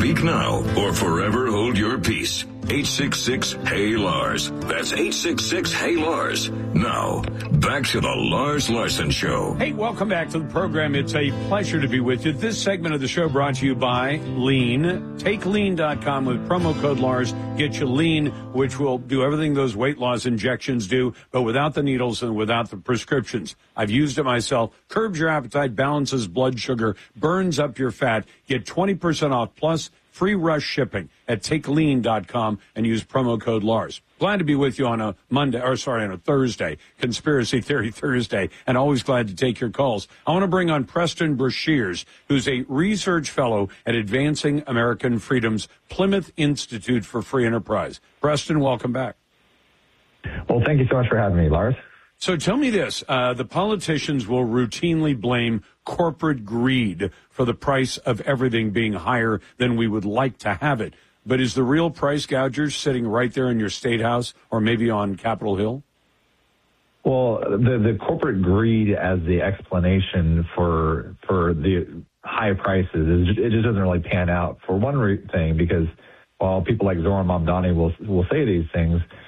Speak now or forever hold your peace. 866-HEY-LARS. That's 866-HEY-LARS. Now, back to the Lars Larson Show. Hey, welcome back to the program. It's a pleasure to be with you. This segment of the show brought to you by Lean. Take lean.com with promo code Lars. Get you Lean, which will do everything those weight loss injections do, but without the needles and without the prescriptions. I've used it myself. Curbs your appetite, balances blood sugar, burns up your fat. Get 20% off plus free rush shipping at takelean.com and use promo code Lars. Glad to be with you on a on a Thursday, Conspiracy Theory Thursday, and always glad to take your calls. I want to bring on Preston Brashears, who's a research fellow at Advancing American Freedom's Plymouth Institute for Free Enterprise. Preston, welcome back. Well, thank you so much for having me, Lars. So tell me this, the politicians will routinely blame corporate greed for the price of everything being higher than we would like to have it. But is the real price gougers sitting right there in your state house or maybe on Capitol Hill? Well, the corporate greed as the explanation for the high prices, it just doesn't really pan out for one thing, because while people like Zoran Mamdani will say these things,